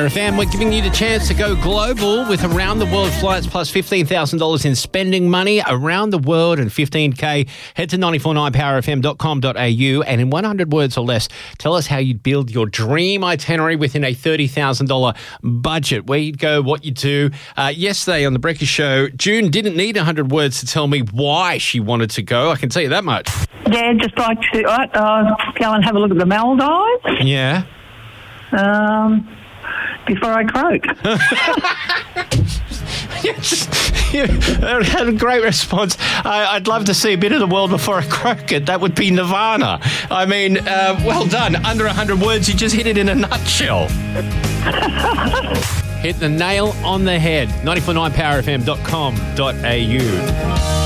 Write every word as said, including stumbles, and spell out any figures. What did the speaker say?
Power F M. We're giving you the chance to go global with around-the-world flights plus fifteen thousand dollars in spending money around the world and fifteen K. Head to nine four nine power f m dot com dot a u and in one hundred words or less, tell us how you'd build your dream itinerary within a thirty thousand dollars budget. Where you'd go, what you'd do. Uh, yesterday on The Breakfast Show, June didn't need one hundred words to tell me why she wanted to go. I can tell you that much. Yeah, just like to uh, go and have a look at the Maldives. Yeah. Um, before I croak. Yes, you had a great response. I, I'd love to see a bit of the world before I croak it. That would be nirvana. I mean, uh, well done. Under one hundred words, you just hit it in a nutshell. Hit the nail on the head. nine four nine power f m dot com dot a u